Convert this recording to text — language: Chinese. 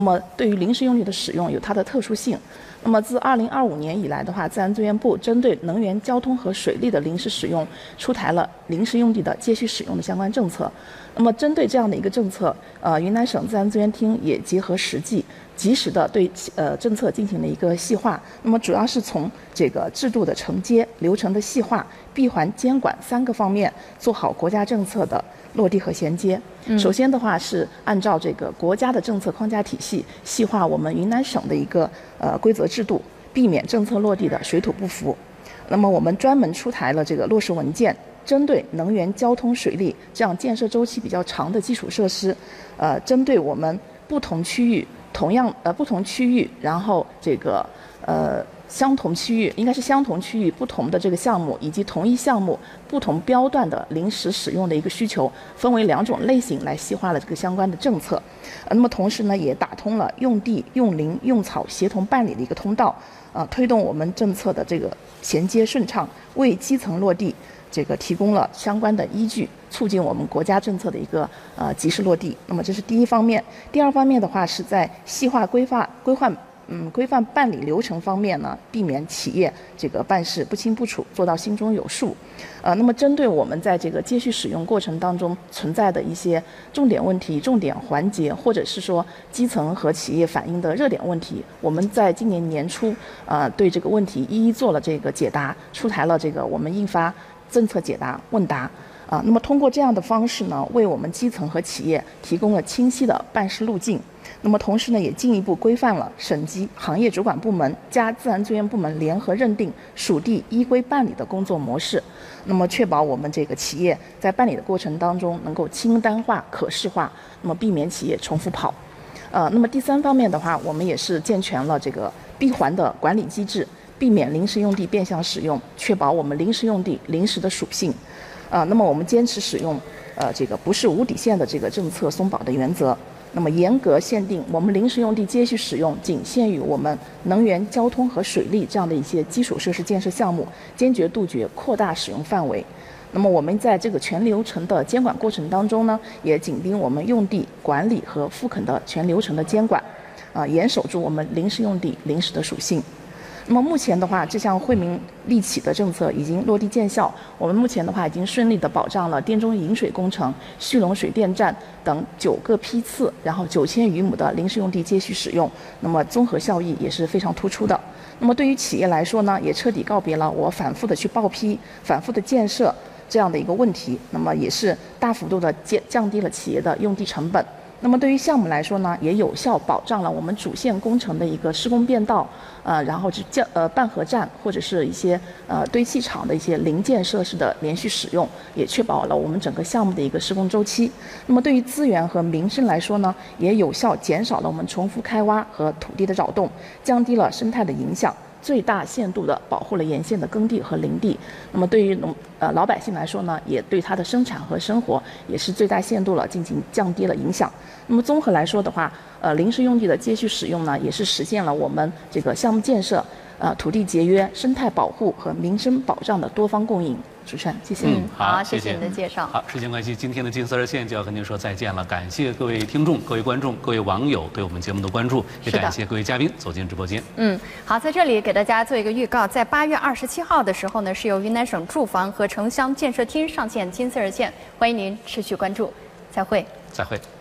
那么对于临时用地的使用有它的特殊性。那么自2025年以来的话，自然资源部针对能源、交通和水利的临时使用，出台了临时用地的接续使用的相关政策。那么针对这样的一个政策，云南省自然资源厅也结合实际，及时的对政策进行了一个细化。那么主要是从这个制度的承接、流程的细化、闭环监管3个方面做好国家政策的落地和衔接。首先的话是按照这个国家的政策框架体系，细化我们云南省的一个规则制度，避免政策落地的水土不服。那么我们专门出台了这个落实文件，针对能源、交通、水利这样建设周期比较长的基础设施，针对我们不同区域不同区域，然后这个相同区域应该是相同区域不同的这个项目，以及同一项目不同标段的临时使用的一个需求，分为2种类型来细化了这个相关的政策。那么同时呢，也打通了用地、用林、用草协同办理的一个通道，推动我们政策的这个衔接顺畅，为基层落地这个提供了相关的依据，促进我们国家政策的一个及时落地。那么这是第一方面。第二方面的话，是在细化规范办理流程方面呢，避免企业这个办事不清不楚，做到心中有数。那么针对我们在这个接续使用过程当中存在的一些重点问题、重点环节，或者是说基层和企业反映的热点问题，我们在今年年初对这个问题一一做了这个解答，出台了这个我们印发政策解答问答。那么通过这样的方式呢，为我们基层和企业提供了清晰的办事路径。那么同时呢，也进一步规范了省级行业主管部门加自然资源部门联合认定属地依规办理的工作模式。那么确保我们这个企业在办理的过程当中能够清单化、可视化，那么避免企业重复跑。那么第3方面的话，我们也是健全了这个闭环的管理机制，避免临时用地变相使用，确保我们临时用地临时的属性。那么我们坚持使用这个不是无底线的这个政策松绑的原则。那么严格限定我们临时用地接续使用仅限于我们能源、交通和水利这样的一些基础设施建设项目，坚决杜绝扩大使用范围。那么我们在这个全流程的监管过程当中呢，也紧盯我们用地管理和复垦的全流程的监管，严守住我们临时用地临时的属性。那么目前的话，这项惠民利企的政策已经落地见效。我们目前的话，已经顺利的保障了滇中引水工程、蓄龙水电站等9个批次，然后9000余亩的临时用地接续使用。那么综合效益也是非常突出的。那么对于企业来说呢，也彻底告别了我反复的去报批、反复的建设这样的一个问题。那么也是大幅度的降低了企业的用地成本。那么对于项目来说呢，也有效保障了我们主线工程的一个施工变道，然后是办河站或者是一些堆砌场的一些零件设施的连续使用，也确保了我们整个项目的一个施工周期。那么对于资源和民生来说呢，也有效减少了我们重复开挖和土地的扰动，降低了生态的影响，最大限度地保护了沿线的耕地和林地。那么对于老百姓来说呢，也对他的生产和生活也是最大限度了进行降低了影响。那么综合来说的话，临时用地的接续使用呢，也是实现了我们这个项目建设、土地节约、生态保护和民生保障的多方共赢。主持人，谢谢。 好，谢谢您的介绍。好，时间关系，今天的金丝热线就要和您说再见了。感谢各位听众、各位观众、各位网友对我们节目的关注，也感谢各位嘉宾走进直播间。 好，在这里给大家做一个预告，在8月27号的时候呢，是由云南省住房和城乡建设厅上线金丝热线，欢迎您持续关注。再会。 再会。